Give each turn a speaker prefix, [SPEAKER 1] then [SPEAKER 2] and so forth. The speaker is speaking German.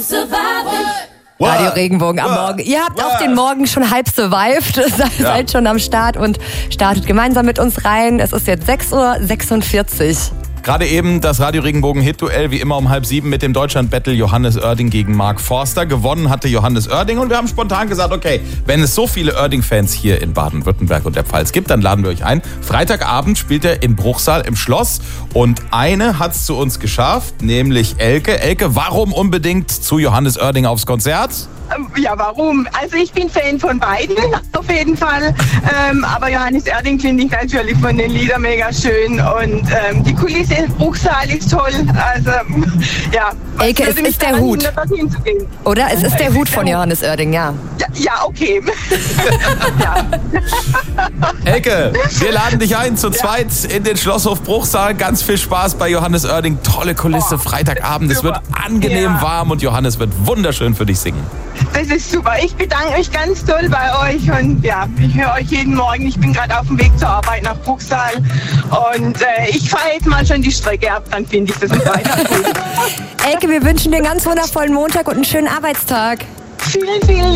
[SPEAKER 1] Radio Regenbogen am Morgen. Ihr habt auch den Morgen schon halb survived, seid schon am Start und startet gemeinsam mit uns rein. Es ist jetzt 6:46 Uhr.
[SPEAKER 2] Gerade eben das Radio Regenbogen Hit-Duell, wie immer um 6:30 mit dem Deutschland-Battle Johannes Oerding gegen Mark Forster. Gewonnen hatte Johannes Oerding und wir haben spontan gesagt, okay, wenn es so viele Oerding-Fans hier in Baden-Württemberg und der Pfalz gibt, dann laden wir euch ein. Freitagabend spielt er im Bruchsal im Schloss und eine hat es zu uns geschafft, nämlich Elke. Elke, warum unbedingt zu Johannes Oerding aufs Konzert?
[SPEAKER 3] Ja, warum? Also ich bin Fan von beiden, auf jeden Fall. Aber Johannes Oerding finde ich natürlich von den Liedern mega schön. Und die Kulisse im Bruchsal ist toll. Also, ja.
[SPEAKER 1] Elke, es ist der Hut. Oder? Es ist der Hut von Johannes Oerding, ja.
[SPEAKER 3] Ja, okay. Ja.
[SPEAKER 2] Elke, wir laden dich ein zu zweit in den Schlosshof Bruchsal. Ganz viel Spaß bei Johannes Oerding. Tolle Kulisse, Freitagabend. Es wird angenehm warm und Johannes wird wunderschön für dich singen.
[SPEAKER 3] Das ist super. Ich bedanke mich ganz toll bei euch und ja, ich höre euch jeden Morgen. Ich bin gerade auf dem Weg zur Arbeit nach Bruchsal und ich fahre jetzt mal schon die Strecke ab, dann finde ich das ein weiter gut.
[SPEAKER 1] Elke, wir wünschen dir einen ganz wundervollen Montag und einen schönen Arbeitstag.
[SPEAKER 3] Vielen, vielen